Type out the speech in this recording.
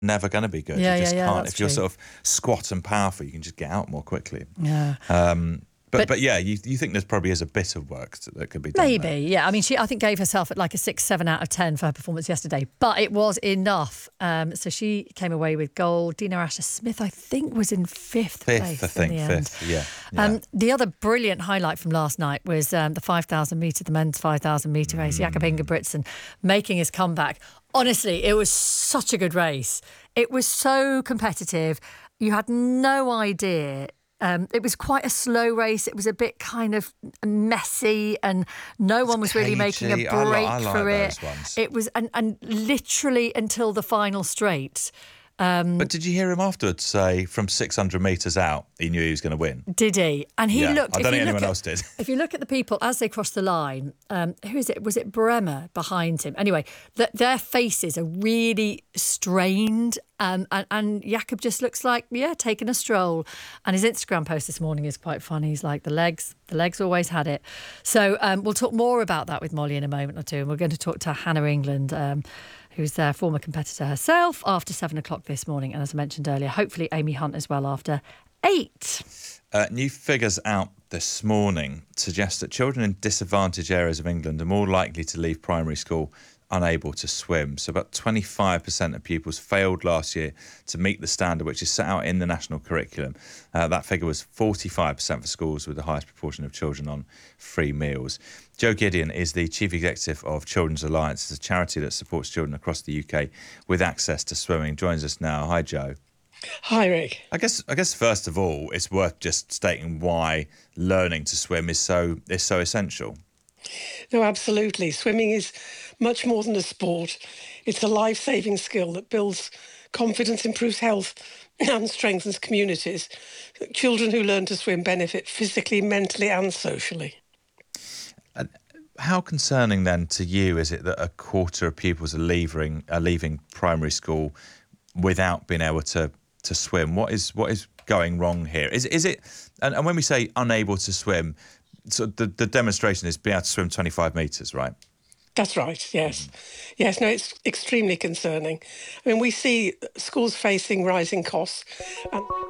never going to be good. Yeah, you just can't. that's If you're true. sort of squat and powerful, you can just get out more quickly. Yeah. But yeah, you think there probably is a bit of work that could be done Maybe, there. yeah. I mean, I think gave herself at like a 6, 7 out of 10 for her performance yesterday, but it was enough. So she came away with gold. Dina Asher-Smith, I think, was in fifth place. I think, in the end. fifth, yeah. The other brilliant highlight from last night was the 5,000 metre, the men's 5,000 metre race. Jakob Ingebrigtsen making his comeback. Honestly, it was such a good race. It was so competitive. You had no idea. It was quite a slow race. It was a bit kind of messy, and no one was really making a break I like for it. those ones. It was, and literally until the final straight. But did you hear him afterwards say from 600 metres out, he knew he was going to win? Did he? And he looked... I don't think anyone else did. If you look at the people as they crossed the line, who is it? Was it Bremer behind him? Anyway, their faces are really strained, and Jakob just looks like, taking a stroll. And his Instagram post this morning is quite funny. He's like, the legs always had it. So we'll talk more about that with Molly in a moment or two. And we're going to talk to Hannah England, who's their former competitor herself, after 7 o'clock this morning. And as I mentioned earlier, hopefully Amy Hunt as well after 8. New figures out this morning suggest that children in disadvantaged areas of England are more likely to leave primary school unable to swim. So about 25% of pupils failed last year to meet the standard which is set out in the national curriculum. That figure was 45% for schools with the highest proportion of children on free meals. Joe Gideon is the Chief Executive of Children's Alliance, a charity that supports children across the UK with access to swimming. Joins us now. Hi, Joe. Hi, Rick. I guess first of all, it's worth just stating why learning to swim is so essential. No, absolutely. Swimming is much more than a sport. It's a life-saving skill that builds confidence, improves health and strengthens communities. Children who learn to swim benefit physically, mentally and socially. How concerning then to you is it that a quarter of pupils are leaving primary school without being able to swim? What is going wrong here? Is it and when we say unable to swim, so the demonstration is being able to swim 25 metres, right? That's right, yes. Yes, no, it's extremely concerning. I mean, we see schools facing rising costs.